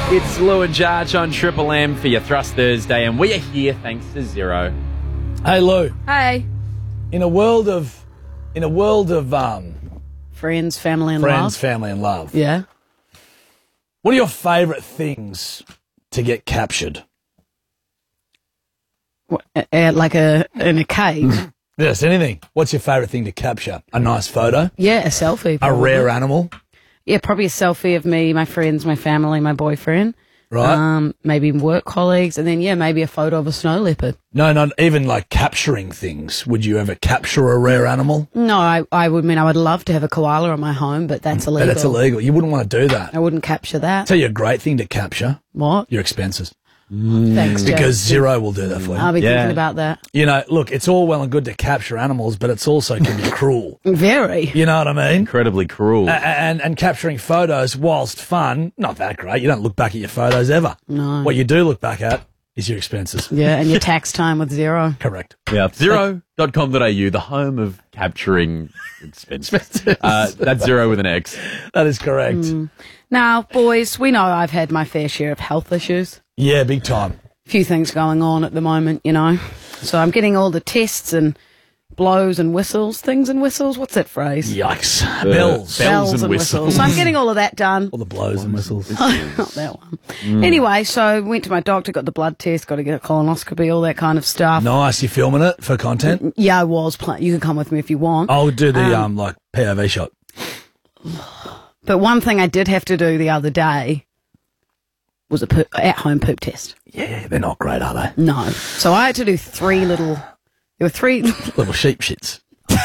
It's Lou and Jarch on Triple M for your Thrust Thursday, and we are here thanks to Zero. Hey, Lou. Hey. In a world of Friends, family, and friends, love. family, and love. Yeah. What are your favourite things to get captured? What, like in a cave? Yes, anything. What's your favourite thing to capture? A nice photo? Yeah, a selfie. A Probably. rare animal? Yeah, probably a selfie of me, my friends, my family, my boyfriend. Right. Maybe work colleagues, and then, maybe a photo of a snow leopard. No, not even like capturing things. Would you ever capture a rare animal? No, I would love to have a koala in my home, but that's illegal. But it's illegal. You wouldn't want to do that. I wouldn't capture that. Tell you a great thing to capture. What? Your expenses. Thanks, Jack. Because Zero will do that for you. I'll be thinking about that. You know, look, it's all well and good to capture animals, but it's also can be cruel. Very. You know what I mean? Incredibly cruel. And capturing photos, whilst fun, not that great. You don't look back at your photos ever. No. What you do look back at is your expenses. Yeah, and your tax time with Zero. Correct. Yeah, Zero.com.au, the home of capturing expenses. That's Zero with an X. That is correct. Now, boys, we know I've had my fair share of health issues. Yeah, big time. A few things going on at the moment, So I'm getting all the tests and blows and whistles. Things and whistles? What's that phrase? Yikes. Bells. Bells and whistles. So I'm getting all of that done. All the blows and whistles. Not that one. Anyway, so went to my doctor, got the blood test, got to get a colonoscopy, all that kind of stuff. Nice. You filming it for content? Yeah, I was playing. You can come with me if you want. I'll do the like POV shot. But one thing I did have to do the other day was a at-home poop test. Yeah, they're not great, are they? No. So I had to do three little Little sheep shits.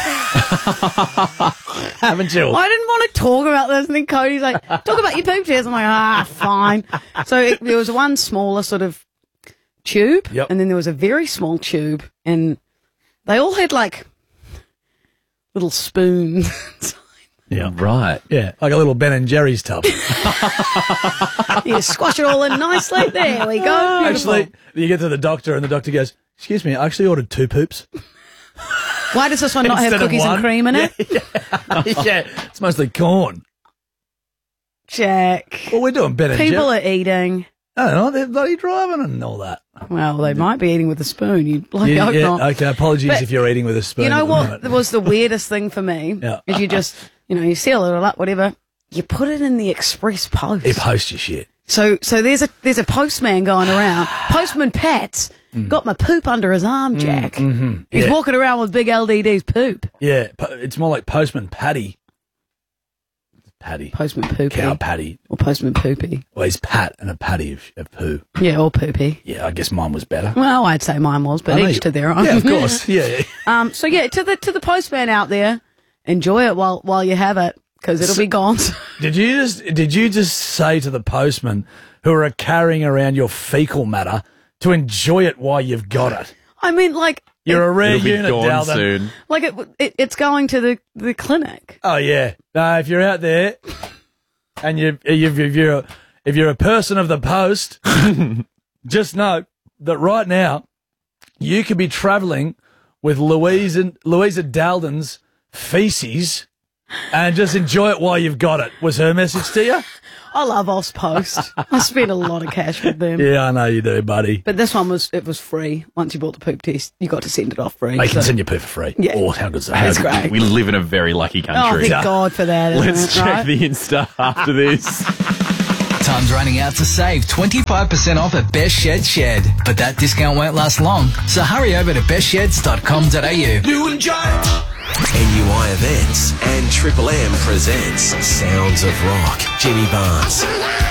Haven't you? I didn't want to talk about this, and then Cody's like, talk about your poop test. I'm like, fine. So there was one smaller sort of tube, Yep. and then there was a very small tube, and they all had like little spoons. Yeah. Right. Yeah, like a little Ben and Jerry's tub. You squash it all in nicely. There we go. Beautiful. Actually, you get to the doctor and the doctor goes, excuse me, I actually ordered 2 poops. Why does this one not have Instead of cookies and one? cream in it? Yeah, it's mostly corn. Jack. Well, we're doing Ben and Jerry. People are eating. I don't know, they're bloody driving and all that. Well, they might be eating with a spoon. You bloody hope not. Okay, apologies But if you're eating with a spoon. You know at the what moment. was the weirdest thing for me? Yeah. Is you just, you seal it all up, whatever. You put it in the express post. It posts your shit. So there's a postman going around. Postman Pat's got my poop under his arm, Jack. He's Yeah. walking around with big LDD's poop. Yeah, it's more like Postman Patty. Patty. Postman Poopy. Cow Patty. Or Postman Poopy. Well, he's Pat and a patty of poo. Yeah, or Poopy. Yeah, I guess mine was better. Well, I'd say mine was, but I know each you- to their own. Yeah, of course. Yeah. So yeah, to the postman out there, enjoy it while you have it, because it'll be gone. Did you just say to the postman who are carrying around your fecal matter to enjoy it while you've got it? I mean, like, You're a rare It'll be unit, gone Dalton. soon. like it's going to the clinic. Oh yeah. No, if you're out there and if you're a person of the post, just know that right now you could be travelling with Louisa Dalden's feces and just enjoy it while you've got it. Was her message to you? I love Ozpost. I spend a lot of cash with them. Yeah, I know you do, buddy. But this one was free. Once you bought the poop test, you got to send it off free. They can send you poo for free. Yeah. Oh, how good's that? That's How good- great. We live in a very lucky Oh, country. thank God for that. isn't Let's it, check right? the Insta after this. Time's running out to save 25% off at Best Shed Shed. But that discount won't last long, so hurry over to bestsheds.com.au. You enjoy NUI Events and Triple M presents Sounds of Rock. Jimmy Barnes,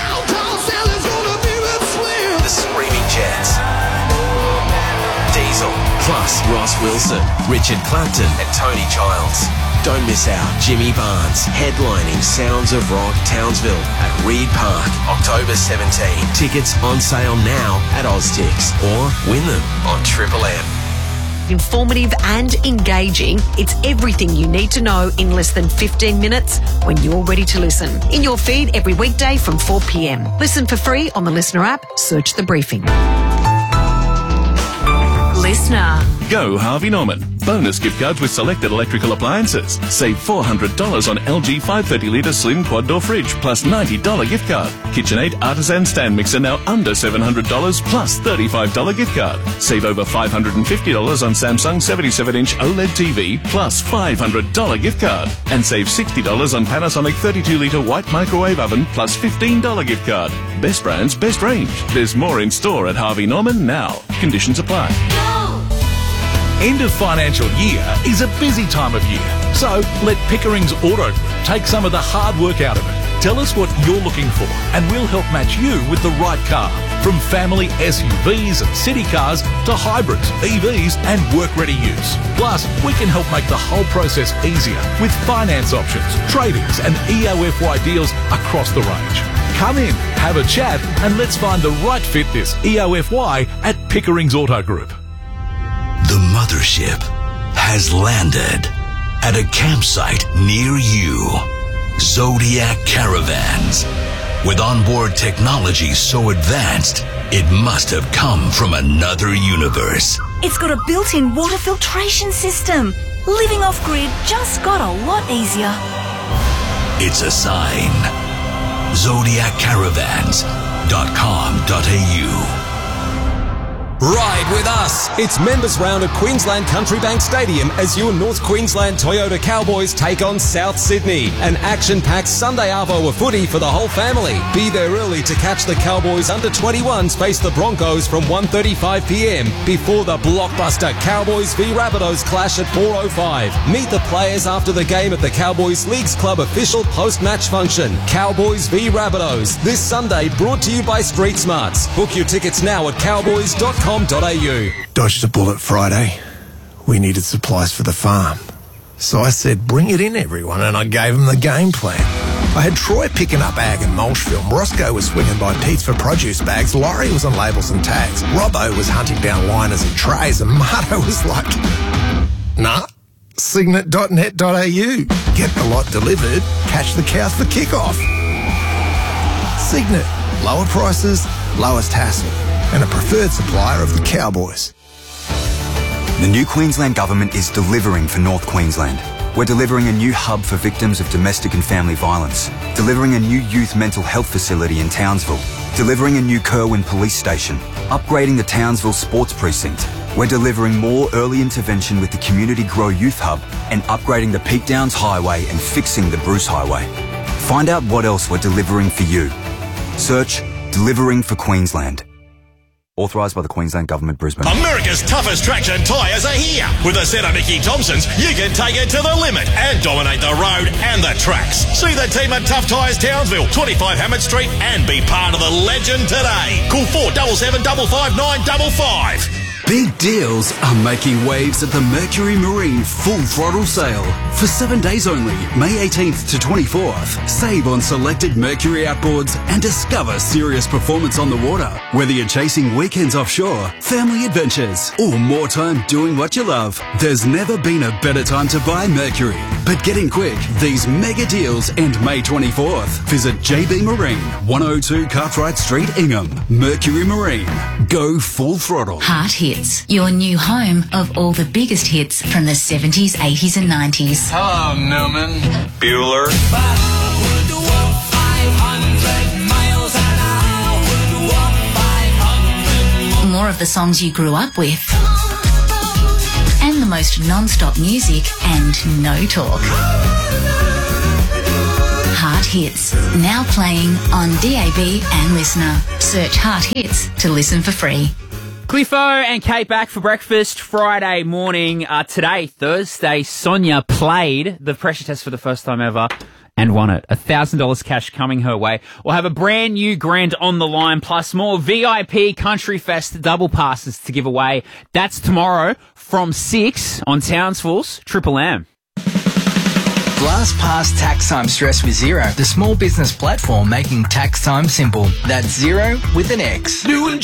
The Screaming Jets, Diesel, plus Ross Wilson, Richard Clapton and Tony Childs. Don't miss out. Jimmy Barnes headlining Sounds of Rock Townsville at Reed Park, October 17. Tickets on sale now at Oztix or win them on Triple M. Informative and engaging. It's everything you need to know in less than 15 minutes when you're ready to listen. In your feed every weekday from 4 p.m. Listen for free on the Listener app. Search The Briefing. listener. Go Harvey Norman. Bonus gift cards with selected electrical appliances. Save $400 on LG 530-litre slim quad door fridge plus $90 gift card. KitchenAid Artisan stand mixer now under $700 plus $35 gift card. Save over $550 on Samsung 77-inch OLED TV plus $500 gift card. And save $60 on Panasonic 32-litre white microwave oven plus $15 gift card. Best brands, best range. There's more in store at Harvey Norman now. Conditions apply. End of financial year is a busy time of year, so let Pickering's Auto Group take some of the hard work out of it. Tell us what you're looking for and we'll help match you with the right car. From family SUVs and city cars to hybrids, EVs and work-ready use. Plus, we can help make the whole process easier with finance options, trade-ins and EOFY deals across the range. Come in, have a chat and let's find the right fit this EOFY at Pickering's Auto Group. The mothership has landed at a campsite near you. Zodiac Caravans. With onboard technology so advanced, it must have come from another universe. It's got a built-in water filtration system. Living off-grid just got a lot easier. It's a sign. ZodiacCaravans.com.au. Ride with us. It's Members Round at Queensland Country Bank Stadium as you and North Queensland Toyota Cowboys take on South Sydney. An action-packed Sunday arvo of footy for the whole family. Be there early to catch the Cowboys under-21s face the Broncos from 1:35 p.m. before the blockbuster Cowboys v Rabbitohs clash at 4:05. Meet the players after the game at the Cowboys Leagues Club official post-match function. Cowboys v Rabbitohs this Sunday, brought to you by Street Smarts. Book your tickets now at cowboys.com.au. Dodged a bullet Friday. We needed supplies for the farm. So I said, bring it in, everyone, and I gave them the game plan. I had Troy picking up ag and mulch film. Roscoe was swinging by Pete's for produce bags. Laurie was on labels and tags. Robbo was hunting down liners and trays. And Marto was like, nah, Signet.net.au. Get the lot delivered. Catch the cows for kickoff. Signet. Lower prices, lowest hassle. And a preferred supplier of the Cowboys. The new Queensland Government is delivering for North Queensland. We're delivering a new hub for victims of domestic and family violence, delivering a new youth mental health facility in Townsville, delivering a new Kerwin police station, upgrading the Townsville sports precinct. We're delivering more early intervention with the Community Grow Youth Hub and upgrading the Peak Downs Highway and fixing the Bruce Highway. Find out what else we're delivering for you. Search Delivering for Queensland. Authorised by the Queensland Government, Brisbane. America's toughest traction tyres are here. With a set of Mickey Thompsons, you can take it to the limit and dominate the road and the tracks. See the team at Tough Tyres Townsville, 25 Hammett Street, and be part of the legend today. Call 477 559 55. Big deals are making waves at the Mercury Marine Full Throttle Sale. For 7 days only, May 18th to 24th, save on selected Mercury outboards and discover serious performance on the water. Whether you're chasing weekends offshore, family adventures, or more time doing what you love, there's never been a better time to buy Mercury. But get in quick, these mega deals end May 24th. Visit JB Marine, 102 Cartwright Street, Ingham. Mercury Marine. Go full throttle. Heart Hits, your new home of all the biggest hits from the 70s, 80s and 90s. Hello, Newman. Bueller. More of the songs you grew up with. And the most non-stop music and no talk. Heart Hits, now playing on DAB and Listener. Search Heart Hits to listen for free. Cliffo and Kate back for breakfast Friday morning. Today, Thursday, Sonia played the pressure test for the first time ever and won it. $1,000 cash coming her way. We'll have a brand new grand on the line, plus more VIP Country Fest double passes to give away. That's tomorrow from 6 on Townsville's Triple M. Blast past tax time stress with Xero, the small business platform making tax time simple. That's Xero with an X.